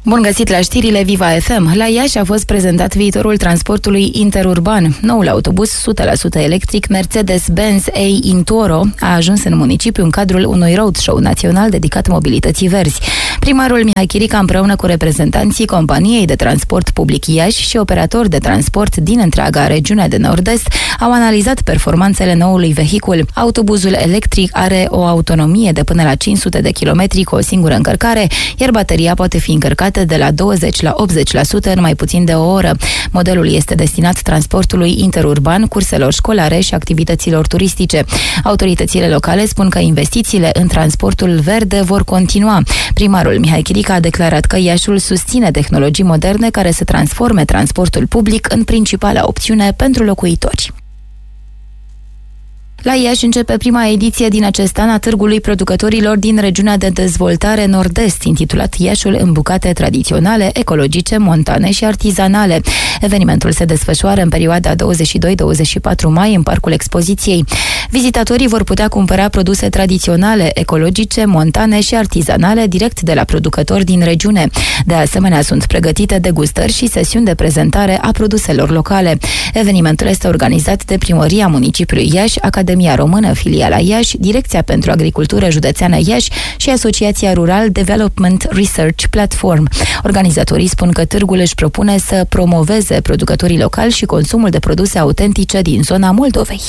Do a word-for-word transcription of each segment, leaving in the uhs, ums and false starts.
Bun găsit la știrile Viva F M. La Iași a fost prezentat viitorul transportului interurban. Noul autobuz o sută la sută electric Mercedes-Benz A Intoro a ajuns în municipiu în cadrul unui roadshow național dedicat mobilității verzi. Primarul Mihai Chirica, împreună cu reprezentanții companiei de transport public Iași și operatori de transport din întreaga regiune de nord-est, au analizat performanțele noului vehicul. Autobuzul electric are o autonomie de până la cinci sute de kilometri cu o singură încărcare, iar bateria poate fi încărcată de la douăzeci la optzeci la sută în mai puțin de o oră. Modelul este destinat transportului interurban, curselor școlare și activităților turistice. Autoritățile locale spun că investițiile în transportul verde vor continua. Primarul Mihai Chirica a declarat că Iașiul susține tehnologii moderne care să transforme transportul public în principala opțiune pentru locuitori. La Iași începe prima ediție din acest an a Târgului Producătorilor din regiunea de dezvoltare nord-est, intitulat Iașiul în bucate tradiționale, ecologice, montane și artizanale. Evenimentul se desfășoară în perioada douăzeci și doi douăzeci și patru mai în Parcul Expoziției. Vizitatorii vor putea cumpăra produse tradiționale, ecologice, montane și artizanale direct de la producători din regiune. De asemenea, sunt pregătite degustări și sesiuni de prezentare a produselor locale. Evenimentul este organizat de Primăria Municipiului Iași, Academia Română, filiala Iași, Direcția pentru Agricultură Județeană Iași și Asociația Rural Development Research Platform. Organizatorii spun că târgul își propune să promoveze producătorii locali și consumul de produse autentice din zona Moldovei.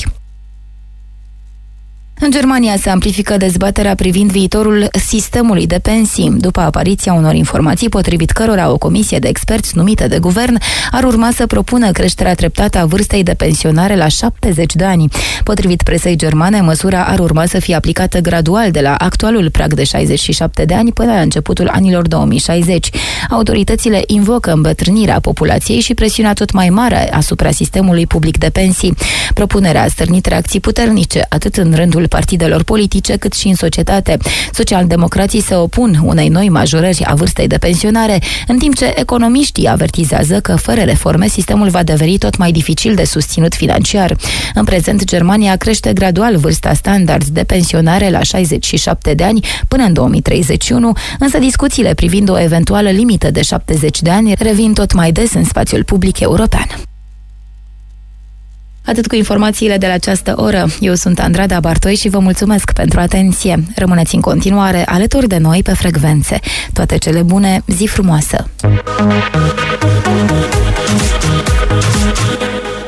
În Germania se amplifică dezbaterea privind viitorul sistemului de pensii, după apariția unor informații potrivit cărora o comisie de experți numită de guvern ar urma să propună creșterea treptată a vârstei de pensionare la șaptezeci de ani. Potrivit presei germane, măsura ar urma să fie aplicată gradual de la actualul prag de șaizeci și șapte de ani până la începutul anilor două mii șaizeci. Autoritățile invocă îmbătrânirea populației și presiunea tot mai mare asupra sistemului public de pensii. Propunerea a stârnit reacții puternice, atât în rândul partidelor politice, cât și în societate. Socialdemocrații se opun unei noi majorări a vârstei de pensionare, în timp ce economiștii avertizează că fără reforme sistemul va deveni tot mai dificil de susținut financiar. În prezent, Germania crește gradual vârsta standard de pensionare la șaizeci și șapte de ani până în două mii treizeci și unu, însă discuțiile privind o eventuală limită de șaptezeci de ani revin tot mai des în spațiul public european. Atât cu informațiile de la această oră. Eu sunt Andrada Bartoi și vă mulțumesc pentru atenție. Rămâneți în continuare alături de noi pe frecvențe. Toate cele bune, zi frumoasă!